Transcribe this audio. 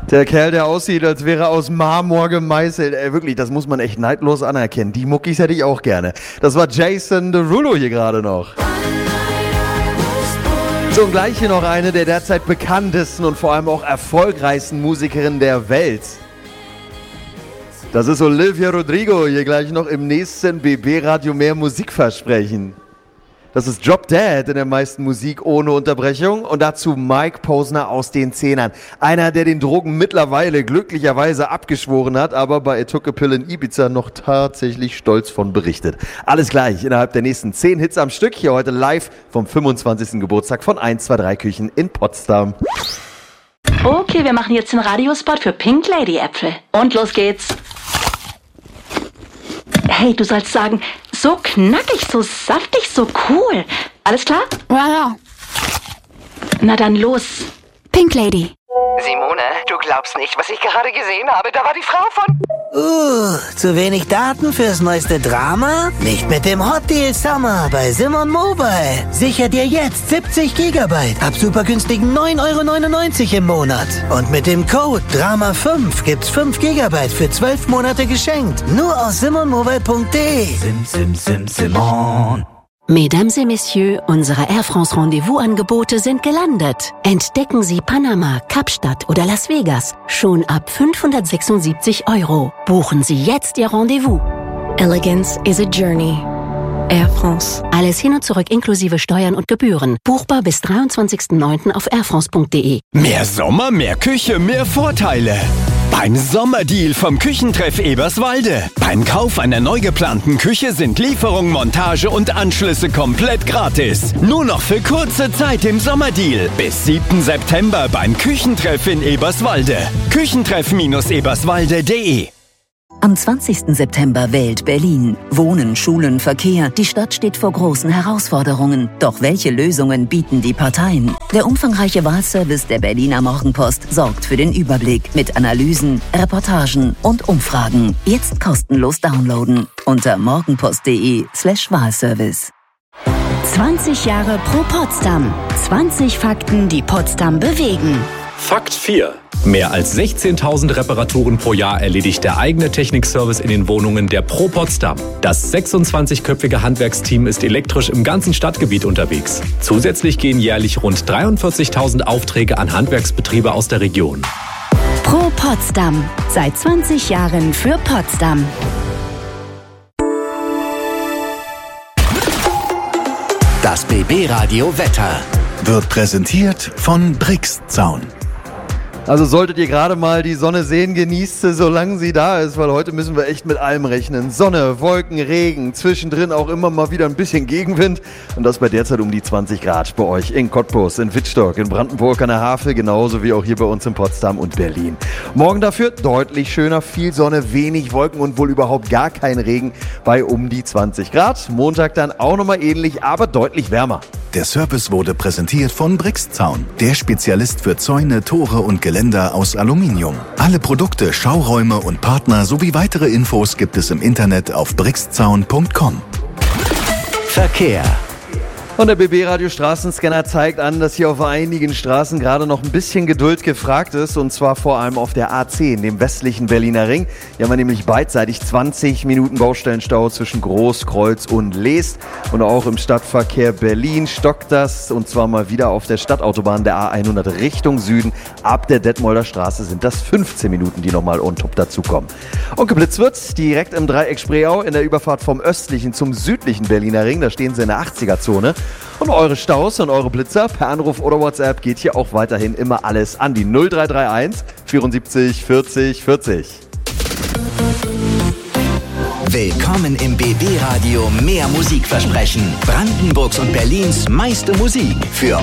Der Kerl, der aussieht, als wäre er aus Marmor gemeißelt. Wirklich, das muss man echt neidlos anerkennen. Die Muckis hätte ich auch gerne. Das war Jason Derulo hier gerade noch. So, und gleich hier noch eine der derzeit bekanntesten und vor allem auch erfolgreichsten Musikerinnen der Welt. Das ist Olivia Rodrigo, hier gleich noch im nächsten BB-Radio mehr Musikversprechen. Das ist Drop Dead in der meisten Musik ohne Unterbrechung und dazu Mike Posner aus den Zehnern. Einer, der den Drogen mittlerweile glücklicherweise abgeschworen hat, aber bei I Took a Pill in Ibiza noch tatsächlich stolz von berichtet. Alles gleich innerhalb der nächsten 10 Hits am Stück, hier heute live vom 25. Geburtstag von 123 Küchen in Potsdam. Okay, wir machen jetzt den Radiospot für Pink Lady Äpfel. Und los geht's. Hey, du sollst sagen, so knackig, so saftig, so cool. Alles klar? Ja. Na dann los. Pink Lady. Simone, du glaubst nicht, was ich gerade gesehen habe. Da war die Frau von... Zu wenig Daten fürs neueste Drama? Nicht mit dem Hot Deal Summer bei Simon Mobile. Sicher dir jetzt 70 GB ab super günstigen 9,99 € im Monat. Und mit dem Code DRAMA5 gibt's 5 GB für 12 Monate geschenkt. Nur aus simonmobile.de. Simon. Mesdames et Messieurs, unsere Air France Rendezvous-Angebote sind gelandet. Entdecken Sie Panama, Kapstadt oder Las Vegas schon ab 576 €. Buchen Sie jetzt Ihr Rendezvous. Elegance is a journey. Air France. Alles hin und zurück inklusive Steuern und Gebühren. Buchbar bis 23.09. auf airfrance.de. Mehr Sommer, mehr Küche, mehr Vorteile. Beim Sommerdeal vom Küchentreff Eberswalde. Beim Kauf einer neu geplanten Küche sind Lieferung, Montage und Anschlüsse komplett gratis. Nur noch für kurze Zeit im Sommerdeal. Bis 7. September beim Küchentreff in Eberswalde. Küchentreff-eberswalde.de. Am 20. September wählt Berlin. Wohnen, Schulen, Verkehr. Die Stadt steht vor großen Herausforderungen. Doch welche Lösungen bieten die Parteien? Der umfangreiche Wahlservice der Berliner Morgenpost sorgt für den Überblick mit Analysen, Reportagen und Umfragen. Jetzt kostenlos downloaden unter morgenpost.de/Wahlservice. 20 Jahre pro Potsdam. 20 Fakten, die Potsdam bewegen. Fakt 4. Mehr als 16.000 Reparaturen pro Jahr erledigt der eigene Technikservice in den Wohnungen der Pro Potsdam. Das 26-köpfige Handwerksteam ist elektrisch im ganzen Stadtgebiet unterwegs. Zusätzlich gehen jährlich rund 43.000 Aufträge an Handwerksbetriebe aus der Region. Pro Potsdam. Seit 20 Jahren für Potsdam. Das BB-Radio Wetter wird präsentiert von Brixzaun. Also solltet ihr gerade mal die Sonne sehen, genießt sie, solange sie da ist, weil heute müssen wir echt mit allem rechnen. Sonne, Wolken, Regen, zwischendrin auch immer mal wieder ein bisschen Gegenwind und das bei derzeit um die 20 Grad bei euch in Cottbus, in Wittstock, in Brandenburg an der Havel, genauso wie auch hier bei uns in Potsdam und Berlin. Morgen dafür deutlich schöner, viel Sonne, wenig Wolken und wohl überhaupt gar kein Regen bei um die 20 Grad. Montag dann auch nochmal ähnlich, aber deutlich wärmer. Der Service wurde präsentiert von Brixzaun, der Spezialist für Zäune, Tore und Geländer aus Aluminium. Alle Produkte, Schauräume und Partner sowie weitere Infos gibt es im Internet auf brixzaun.com. Verkehr. Und der BB-Radio Straßenscanner zeigt an, dass hier auf einigen Straßen gerade noch ein bisschen Geduld gefragt ist. Und zwar vor allem auf der A10, dem westlichen Berliner Ring. Hier haben wir nämlich beidseitig 20 Minuten Baustellenstau zwischen Großkreuz und Leest. Und auch im Stadtverkehr Berlin stockt das. Und zwar mal wieder auf der Stadtautobahn der A100 Richtung Süden. Ab der Detmolder Straße sind das 15 Minuten, die nochmal on top dazukommen. Und geblitzt wird direkt im Dreieck Spreeau in der Überfahrt vom östlichen zum südlichen Berliner Ring. Da stehen sie in der 80er-Zone. Und eure Staus und eure Blitzer per Anruf oder WhatsApp geht hier auch weiterhin immer alles an die 0331 74 40 40. Willkommen im BB-Radio mehr Musikversprechen. Brandenburgs und Berlins meiste Musik für